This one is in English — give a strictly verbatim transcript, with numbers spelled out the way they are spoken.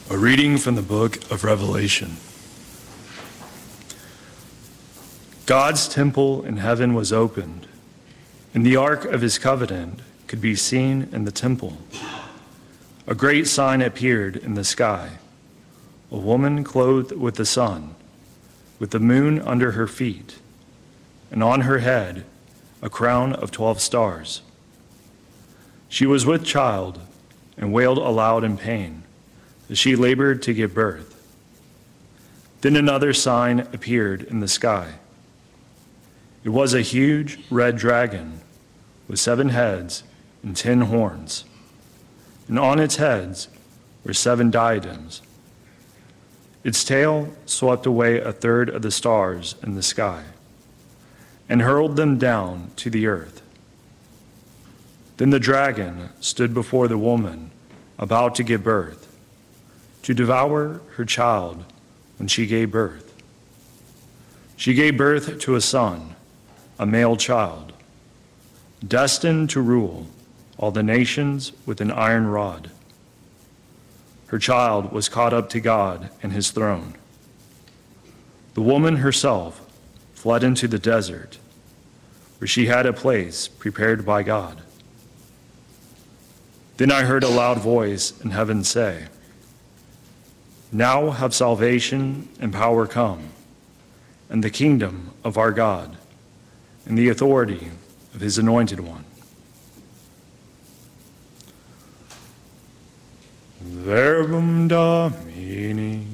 A reading from the book of Revelation. God's temple in heaven was opened, and the ark of his covenant could be seen in the temple. A great sign appeared in the sky, a woman clothed with the sun, with the moon under her feet, and on her head a crown of twelve stars. She was with child and wailed aloud in pain, as she labored to give birth. Then another sign appeared in the sky. It was a huge red dragon with seven heads and ten horns, and on its heads were seven diadems. Its tail swept away a third of the stars in the sky and hurled them down to the earth. Then the dragon stood before the woman about to give birth, to devour her child when she gave birth. She gave birth to a son, a male child, destined to rule all the nations with an iron rod. Her child was caught up to God and his throne. The woman herself fled into the desert, where she had a place prepared by God. Then I heard a loud voice in heaven say, "Now have salvation and power come, and the kingdom of our God, and the authority of his anointed one." Verbum Domini.